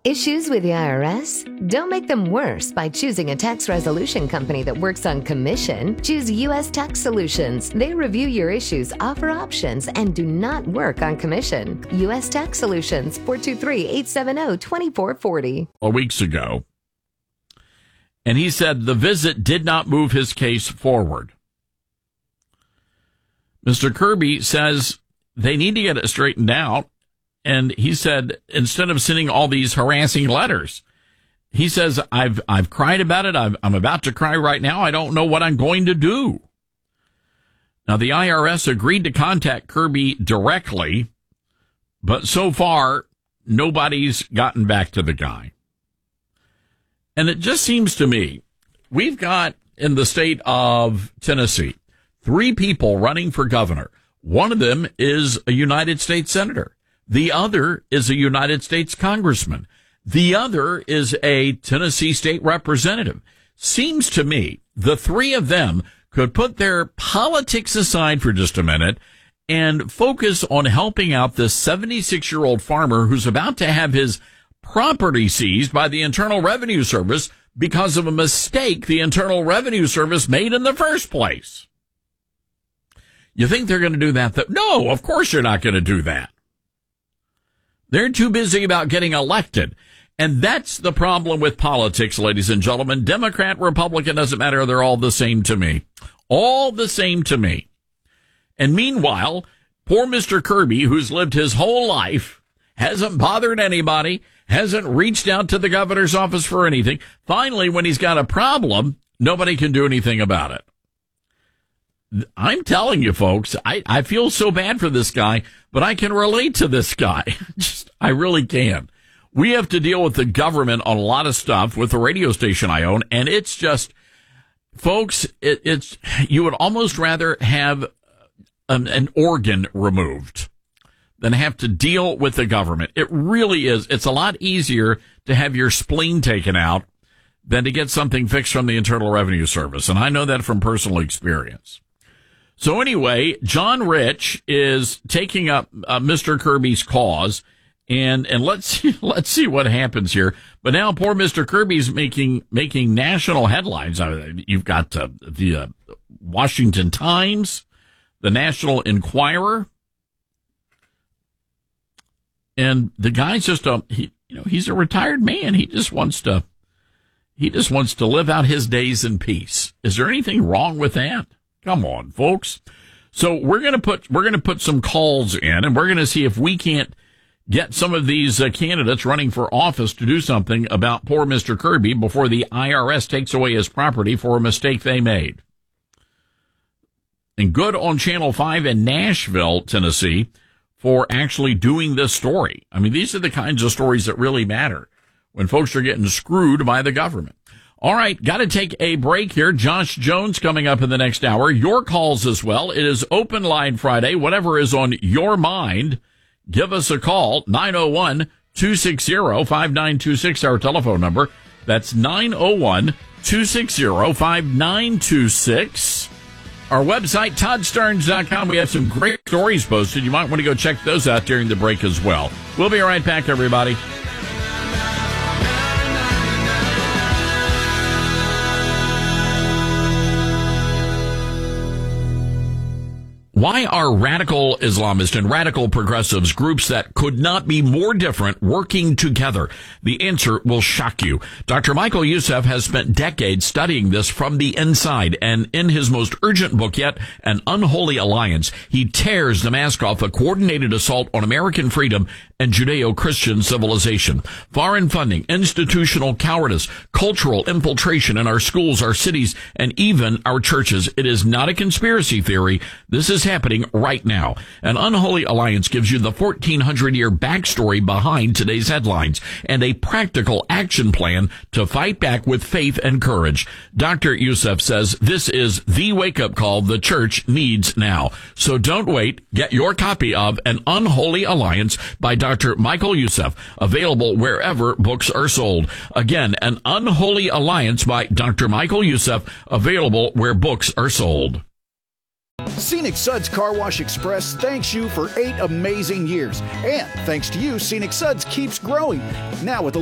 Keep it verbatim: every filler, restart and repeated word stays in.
Issues with the I R S? Don't make them worse by choosing a tax resolution company that works on commission. Choose U S Tax Solutions. They review your issues, offer options, and do not work on commission. U S Tax Solutions, four two three, eight seven zero, two four four zero. Weeks ago, and he said the visit did not move his case forward. Mister Kirby says they need to get it straightened out. And he said, instead of sending all these harassing letters, he says, I've, I've cried about it. I've, I'm about to cry right now. I don't know what I'm going to do. Now, the I R S agreed to contact Kirby directly, but so far, nobody's gotten back to the guy. And it just seems to me, we've got in the state of Tennessee, three people running for governor. One of them is a United States senator. The other is a United States congressman. The other is a Tennessee state representative. Seems to me the three of them could put their politics aside for just a minute and focus on helping out this seventy-six-year-old farmer who's about to have his property seized by the Internal Revenue Service because of a mistake the Internal Revenue Service made in the first place. You think they're going to do that? No, of course you're not going to do that. They're too busy about getting elected. And that's the problem with politics, ladies and gentlemen. Democrat, Republican, doesn't matter. They're all the same to me. All the same to me. And meanwhile, poor Mister Kirby, who's lived his whole life, hasn't bothered anybody, hasn't reached out to the governor's office for anything. Finally, when he's got a problem, nobody can do anything about it. I'm telling you, folks, I, I feel so bad for this guy, but I can relate to this guy. Just, I really can. We have to deal with the government on a lot of stuff with the radio station I own, and it's just, folks, it, it's, you would almost rather have an, an organ removed than have to deal with the government. It really is. It's a lot easier to have your spleen taken out than to get something fixed from the Internal Revenue Service, and I know that from personal experience. So anyway, John Rich is taking up uh, Mister Kirby's cause, and and let's see, let's see what happens here. But now, poor Mister Kirby's making making national headlines. Uh, you've got uh, the uh, Washington Times, the National Enquirer, and the guy's just a he, you know he's a retired man. He just wants to he just wants to live out his days in peace. Is there anything wrong with that? Come on, folks. So we're going to put, we're going to put some calls in, and we're going to see if we can't get some of these uh, candidates running for office to do something about poor Mister Kirby before the I R S takes away his property for a mistake they made. And good on Channel five in Nashville, Tennessee, for actually doing this story. I mean, these are the kinds of stories that really matter when folks are getting screwed by the government. All right, got to take a break here. Josh Jones coming up in the next hour. Your calls as well. It is Open Line Friday. Whatever is on your mind, give us a call. nine oh one, two six zero, five nine two six, our telephone number. That's nine oh one, two six zero, five nine two six. Our website, todd starnes dot com. We have some great stories posted. You might want to go check those out during the break as well. We'll be right back, everybody. Why are radical Islamists and radical progressives, groups that could not be more different, working together? The answer will shock you. Doctor Michael Youssef has spent decades studying this from the inside, and in his most urgent book yet, An Unholy Alliance, he tears the mask off a coordinated assault on American freedom and Judeo-Christian civilization. Foreign funding, institutional cowardice, cultural infiltration in our schools, our cities, and even our churches. It is not a conspiracy theory. This is happening right now. An Unholy Alliance gives you the fourteen hundred year backstory behind today's headlines and a practical action plan to fight back with faith and courage. Doctor Youssef says this is the wake-up call the church needs now. So don't wait. Get your copy of An Unholy Alliance by Doctor Michael Youssef, available wherever books are sold. Again, An Unholy Alliance by Doctor Michael Youssef, available where books are sold. Scenic Suds Car Wash Express thanks you for eight amazing years. And thanks to you, Scenic Suds keeps growing. Now with a